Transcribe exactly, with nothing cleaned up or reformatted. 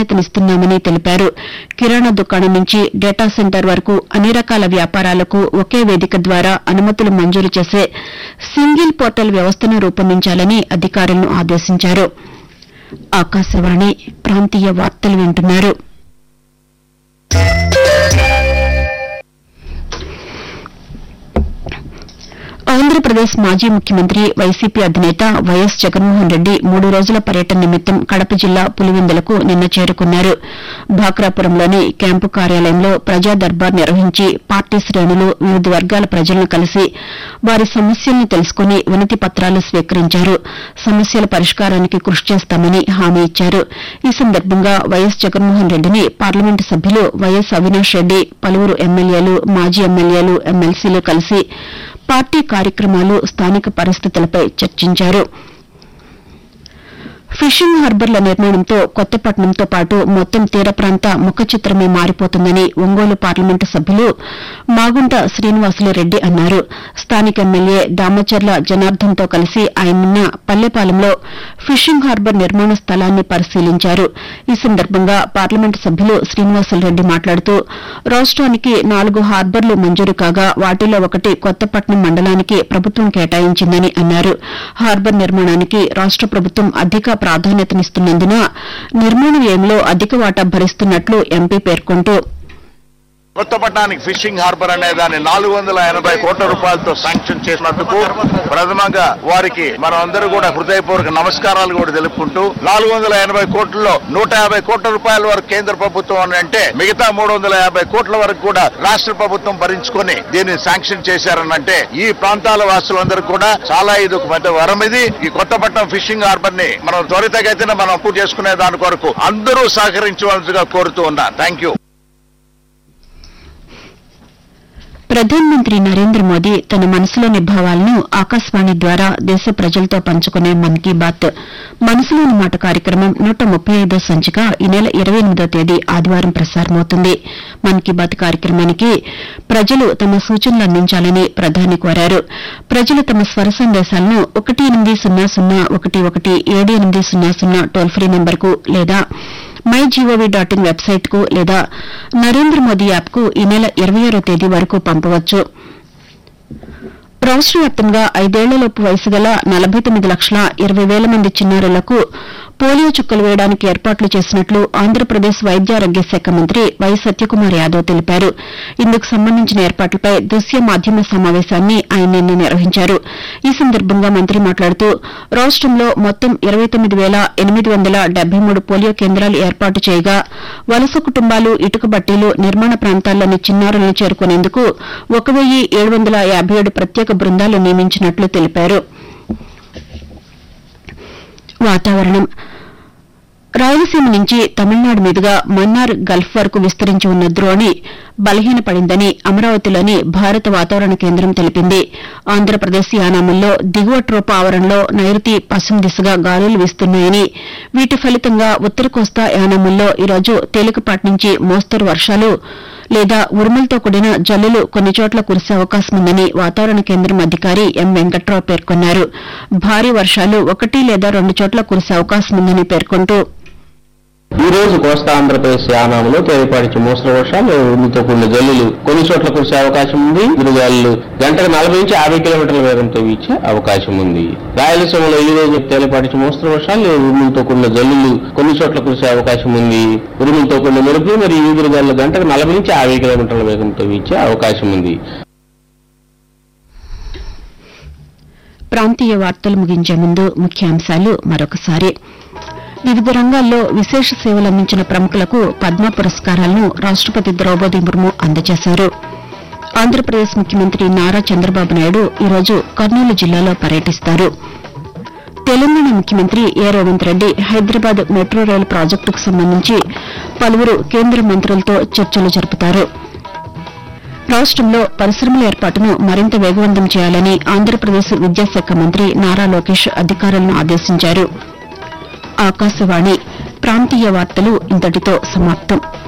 ప్రాధాన్యతనిస్తున్నామని తెలిపారు. కిరాణా దుకాణం నుంచి డేటా సెంటర్ వరకు అన్ని రకాల వ్యాపారాలకు ఒకే వేదిక ద్వారా అనుమతులు మంజూరు చేసే సింగిల్ పోర్టల్ వ్యవస్థను రూపొందించాలని అధికారులను ఆదేశించారు. ఆకాశవాణి ప్రాంతీయ వార్తలు వింటున్నారు. ఆంధ్రప్రదేశ్ మాజీ ముఖ్యమంత్రి వైసీపీ అధినేత వైఎస్ జగన్మోహన్ రెడ్డి మూడు రోజుల పర్యటన నిమిత్తం కడప జిల్లా పులివెందులకు నిన్న చేరుకున్నారు. భాక్రాపురంలోని క్యాంపు కార్యాలయంలో ప్రజా దర్బార్ నిర్వహించి పార్టీ శ్రేణులు, వివిధ వర్గాల ప్రజలను కలిసి వారి సమస్యలను తెలుసుకుని వినతి పత్రాలు స్వీకరించారు. సమస్యల పరిష్కారానికి కృషి చేస్తామని హామీ ఇచ్చారు. ఈ సందర్భంగా వైఎస్ జగన్మోహన్ రెడ్డిని పార్లమెంటు సభ్యులు వైఎస్ అవినాష్ రెడ్డి, పలువురు ఎమ్మెల్యేలు, మాజీ ఎమ్మెల్యేలు, ఎమ్మెల్సీలు కలిసి పార్టీ కార్యక్రమాలు, స్థానిక పరిస్థితులపై చర్చించారు. ఫిషింగ్ హార్బర్ల నిర్మాణంతో కొత్తపట్నంతో పాటు మొత్తం తీర ప్రాంత ముఖ చిత్రమే మారిపోతుందని ఒంగోలు పార్లమెంటు సభ్యులు మాగుంట శ్రీనివాసులురెడ్డి అన్నారు. స్థానిక ఎమ్మెల్యే దామచర్ల జనార్దన్తో కలిసి ఆయన నిన్న పల్లెపాలెంలో ఫిషింగ్ హార్బర్ నిర్మాణ స్థలాన్ని పరిశీలించారు. ఈ సందర్భంగా పార్లమెంటు సభ్యులు శ్రీనివాసులురెడ్డి మాట్లాడుతూ రాష్ట్రానికి నాలుగు హార్బర్లు మంజూరు కాగా వాటిలో ఒకటి కొత్తపట్నం మండలానికి ప్రభుత్వం కేటాయించిందని అన్నారు. హార్బర్ నిర్మాణానికి రాష్ట ప్రభుత్వం అధిక ప్రాధాన్యతనిస్తున్నందున నిర్మాణ వ్యయంలో అధిక వాటా భరిస్తున్నట్లు ఎంపీ పేర్కొంటూ కొత్తపట్నానికి ఫిషింగ్ హార్బర్ అనే దాన్ని నాలుగు వందల ఎనభై కోట్ల రూపాయలతో శాంక్షన్ చేసినందుకు ప్రథమంగా వారికి మనం అందరూ కూడా హృదయపూర్వక నమస్కారాలు కూడా తెలుపుకుంటూ నాలుగు వందల ఎనభై కోట్లలో నూట యాభై కోట్ల రూపాయల వరకు కేంద్ర ప్రభుత్వం అని అంటే మిగతా మూడు వందల యాభై కోట్ల వరకు కూడా రాష్ట్ర ప్రభుత్వం భరించుకొని దీన్ని శాంక్షన్ చేశారనంటే ఈ ప్రాంతాల వాసులందరూ కూడా చాలా ఇది ఒక పెద్ద వరం. ఇది ఈ కొత్తపట్నం ఫిషింగ్ హార్బర్ ని మనం త్వరితగతిన మనం పూర్తి చేసుకునే దాని కొరకు అందరూ సహకరించవలసిగా కోరుతూ ఉన్నా. Thank you. ప్రధానమంత్రి నరేంద్ర మోదీ తన మనసులోని భావాలను ఆకాశవాణి ద్వారా దేశ ప్రజలతో పంచుకునే మన్ కీ బాత్ మనసులోని మాట కార్యక్రమం నూట ముప్పై ఐదో సంచిక ఈ నెల ఇరవై ఎనిమిదో తేదీ ఆదివారం ప్రసారమవుతుంది. మన్ కీ బాత్ కార్యక్రమానికి ప్రజలు తమ సూచనలు అందించాలని ప్రధాని కోరారు. ప్రజలు తమ స్వర సందేశాలను ఒకటి ఎనిమిది సున్నా సున్నా ఒకటి ఒకటి ఏడు ఎనిమిది సున్నా సున్నా టోల్ ఫ్రీ నెంబర్కు లేదా my GOV dot in website కు లేదా నరేంద్ర మోదీ యాప్ కు ఈ నెల ఇరవై ఆరో తేదీ వరకు పంపవచ్చు. రాష్ట వ్యాప్తంగా ఐదేళ్లలోపు వయసు గల నలభై తొమ్మిది లక్షల ఇరవై వేల మంది చిన్నారులకు పోలియో చుక్కలు వేయడానికి ఏర్పాట్లు చేసినట్లు ఆంధ్రప్రదేశ్ వైద్యారోగ్య శాఖ మంత్రి వై సత్యకుమార్ యాదవ్ తెలిపారు. ఇందుకు సంబంధించిన ఏర్పాట్లపై దృశ్య మాధ్యమ సమావేశాన్ని ఆయన నిన్న నిర్వహించారు. ఈ సందర్భంగా మంత్రి మాట్లాడుతూ రాష్టంలో మొత్తం ఇరవై తొమ్మిది వేల ఎనిమిది వందల డెబ్బై మూడు పోలియో కేంద్రాలు ఏర్పాటు చేయగా వలస కుటుంబాలు, ఇటుక బట్టీలు, నిర్మాణ ప్రాంతాల్లోని చిన్నారులను చేరుకునేందుకు ఒక వెయ్యి ఏడు వందల యాబై ఏడు ప్రత్యేక బృందాలు నియమించినట్లు తెలిపారు. వాతావరణం రాయలసీమ నుంచి తమిళనాడు మీదుగా మన్నార్ గల్ఫ్ వరకు విస్తరించి ఉన్న ద్రోణి బలహీనపడిందని అమరావతిలోని భారత వాతావరణ కేంద్రం తెలిపింది. ఆంధ్రప్రదేశ్ యానాముల్లో దిగువ ట్రోపా ఆవరణలో నైరుతి పశ్చిమ దిశగా గాలులు వీస్తున్నాయని, వీటి ఫలితంగా ఉత్తర కోస్తా యానాముల్లో ఈరోజు తేలికపాటి నుంచి మోస్తరు వర్షాలు లేదా ఉరుములతో కూడిన జల్లులు కొన్ని చోట్ల కురిసే అవకాశం ఉందని వాతావరణ కేంద్రం అధికారి ఎం వెంకట్రావు పేర్కొన్నారు. భారీ వర్షాలు ఒకటి లేదా రెండు చోట్ల కురిసే అవకాశం ఉందని పేర్కొంటూ ఈ రోజు కోస్తా ఆంధ్రప్రదేశ్ యానాములో తేలిపాటి మోస్తరు వర్షాలు, ఉరుములతో కూడిన జల్లులు కొన్ని చోట్ల కురిసే అవకాశం ఉంది. గురుగాలు గంటకు నలభై నుంచి యాభై కిలోమీటర్ల వేగంతో వీచే అవకాశం ఉంది. రాయలసీమలో ఈ రోజు తేలిపాటి మోస్తరు వర్షాలు, ఉరుములతో కూడిన జల్లులు కొన్ని చోట్ల కురిసే అవకాశం ఉంది. ఉరుములతో కూడిన మెరుపులు మరియు ఈదురుగాలు గంటకు నలభై నుంచి యాభై కిలోమీటర్ల వేగంతో వీచే అవకాశం ఉంది. ప్రాంతీయ వార్తలు ముగించే ముందు ముఖ్యాంశాలు మరొకసారి. వివిధ రంగాల్లో విశేష సేవలందించిన ప్రముఖులకు పద్మ పురస్కారాలను రాష్టపతి ద్రౌపది ముర్ము అందజేశారు. ఆంధ్రప్రదేశ్ ముఖ్యమంత్రి నారా చంద్రబాబు నాయుడు ఈరోజు కర్నూలు జిల్లాలో పర్యటిస్తారు. తెలంగాణ ముఖ్యమంత్రి ఏ రేవంత్ రెడ్డి హైదరాబాద్ మెట్రో రైలు ప్రాజెక్టుకు సంబంధించి పలువురు కేంద్ర మంత్రులతో చర్చలు జరుపుతారు. రాష్టంలో పరిశ్రమల ఏర్పాటును మరింత వేగవంతం చేయాలని ఆంధ్రప్రదేశ్ విద్యాశాఖ మంత్రి నారా లోకేష్ అధికారులను ఆదేశించారు. ఆకాశవాణి ప్రాంతీయ వార్తలు ఇంతటితో సమాప్తం.